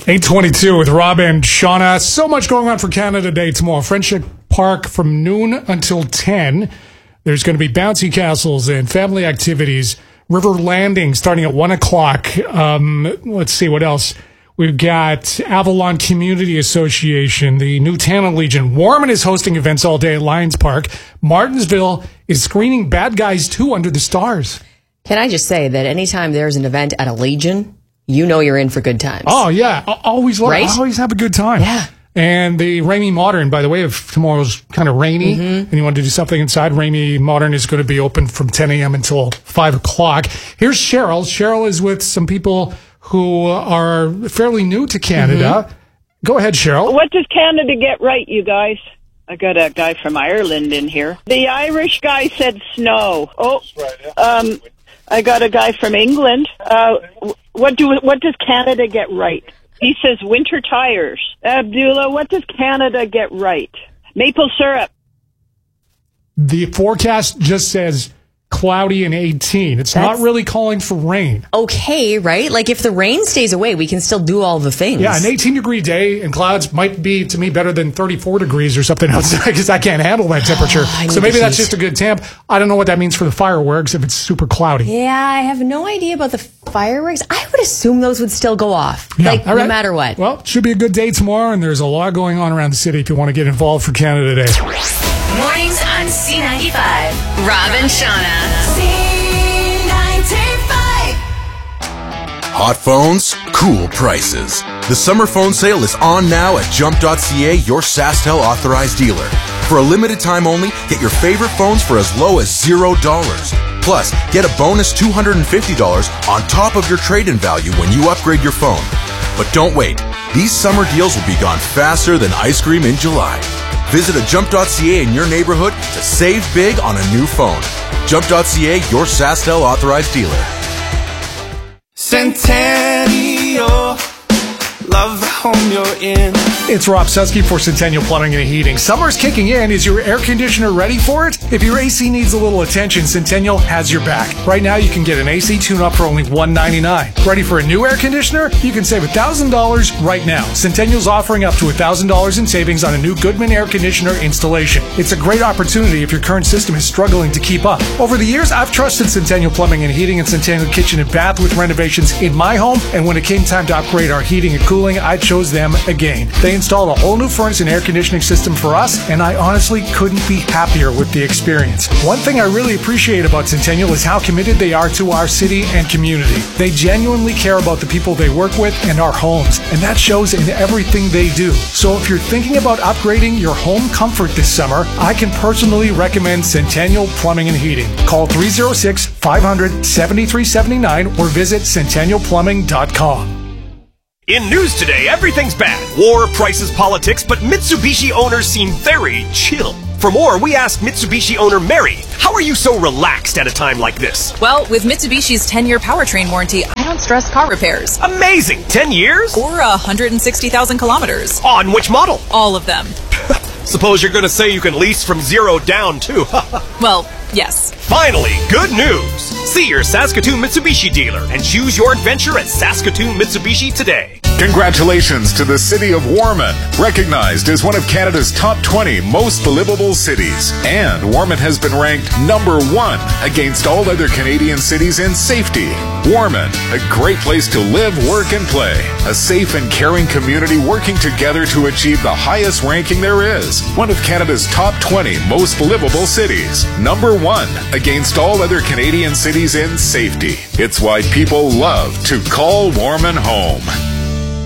8:22 with Rob and Shauna. So much going on for Canada Day tomorrow. Friendship Park from noon until 10. There's going to be bouncy castles and family activities. River Landing starting at 1 o'clock. Let's see what else. We've got Avalon Community Association, the Nutana Legion. Warman is hosting events all day at Lions Park. Martinsville is screening Bad Guys 2 Under the Stars. Can I just say that anytime there's an event at a Legion, you know you're in for good times. Oh, yeah. Always have a good time. Yeah. And the Ramey Modern, by the way, if tomorrow's kind of rainy and you want to do something inside, Ramey Modern is going to be open from 10 a.m. until 5 o'clock. Here's Cheryl. Cheryl is with some people who are fairly new to Canada. Go ahead, Cheryl. What does Canada get right, you guys? I got a guy from Ireland in here. The Irish guy said snow. Oh, I got a guy from England. What does Canada get right? He says winter tires. Abdullah, what does Canada get right? Maple syrup. The forecast just says cloudy and 18. It's not really calling for rain. Okay, right? Like if the rain stays away, we can still do all the things. Yeah, an 18-degree day and clouds might be, to me, better than 34 degrees or something outside because I can't handle that temperature. So maybe that's just a good temp. I don't know what that means for the fireworks if it's super cloudy. Yeah, I have no idea about the fireworks. I would assume those would still go off, no matter what. Well, it should be a good day tomorrow, and there's a lot going on around the city if you want to get involved for Canada Day. Mornings on C95. Rob and Shauna. C95. Hot phones, cool prices. The summer phone sale is on now at Jump.ca, your SaskTel authorized dealer. For a limited time only, get your favorite phones for as low as $0. Plus, get a bonus $250 on top of your trade-in value when you upgrade your phone. But don't wait. These summer deals will be gone faster than ice cream in July. Visit a Jump.ca in your neighborhood to save big on a new phone. Jump.ca, your SaskTel authorized dealer. Centennial, love the home you're in. It's Rob Susky for Centennial Plumbing and Heating. Summer's kicking in. Is your air conditioner ready for it? If your AC needs a little attention, Centennial has your back. Right now, you can get an AC tune-up for only $199. Ready for a new air conditioner? You can save $1,000 right now. Centennial's offering up to $1,000 in savings on a new Goodman air conditioner installation. It's a great opportunity if your current system is struggling to keep up. Over the years, I've trusted Centennial Plumbing and Heating and Centennial Kitchen and Bath with renovations in my home, and when it came time to upgrade our heating and cooling, I chose them again. They installed a whole new furnace and air conditioning system for us, and I honestly couldn't be happier with the experience. One thing I really appreciate about Centennial is how committed they are to our city and community. They genuinely care about the people they work with and our homes, and that shows in everything they do. So if you're thinking about upgrading your home comfort this summer, I can personally recommend Centennial Plumbing and Heating. Call 306-500-7379 or visit centennialplumbing.com. In news today, everything's bad. War, prices, politics, but Mitsubishi owners seem very chill. For more, we asked Mitsubishi owner Mary, how are you so relaxed at a time like this? Well, with Mitsubishi's 10-year powertrain warranty, I don't stress car repairs. Amazing! 10 years? Or 160,000 kilometers. On which model? All of them. Suppose you're going to say you can lease from $0 down, too. Well, yes. Finally, good news! See your Saskatoon Mitsubishi dealer and choose your adventure at Saskatoon Mitsubishi today. Congratulations to the City of Warman, recognized as one of Canada's top 20 most livable cities. And Warman has been ranked #1 against all other Canadian cities in safety. Warman, a great place to live, work, and play. A safe and caring community working together to achieve the highest ranking there is. One of Canada's top 20 most livable cities. #1 against all other Canadian cities in safety. It's why people love to call Warman home.